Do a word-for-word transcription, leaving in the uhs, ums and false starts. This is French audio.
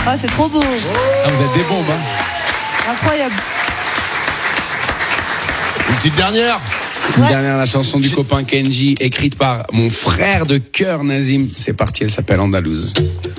Ah, c'est trop beau. Ah, vous êtes des bombes, hein. Incroyable. Une petite dernière. Une Ouais. dernière, la chanson du copain Kenji, écrite par mon frère de cœur Nazim. C'est parti, elle s'appelle Andalouse.